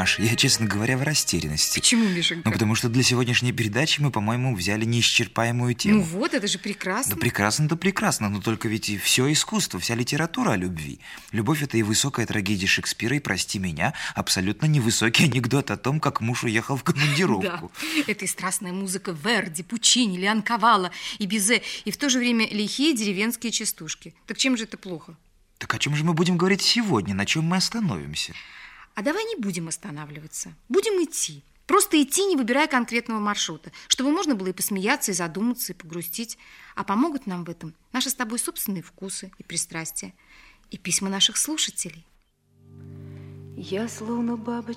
Маша, я, честно говоря, в растерянности. Почему, Мишенька? Ну, потому что для сегодняшней передачи мы, по-моему, взяли неисчерпаемую тему. Ну вот, это же прекрасно. Да прекрасно-то прекрасно, но только ведь и все искусство, вся литература о любви. Любовь – это и высокая трагедия Шекспира, и, прости меня, абсолютно невысокий анекдот о том, как муж уехал в командировку. Да, это и страстная музыка Верди, Пучини, Леонкавалла и Бизе, и в то же время лихие деревенские частушки. Так чем же это плохо? Так о чем же мы будем говорить сегодня, на чем мы остановимся? А давай не будем останавливаться, будем идти. Просто идти, не выбирая конкретного маршрута, чтобы можно было и посмеяться, и задуматься, и погрустить. А помогут нам в этом наши с тобой собственные вкусы и пристрастия, и письма наших слушателей. Я словно бабочка